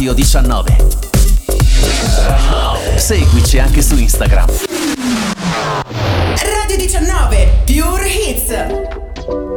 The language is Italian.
Radio 19. Seguici anche su Instagram. Radio 19 Pure Hits.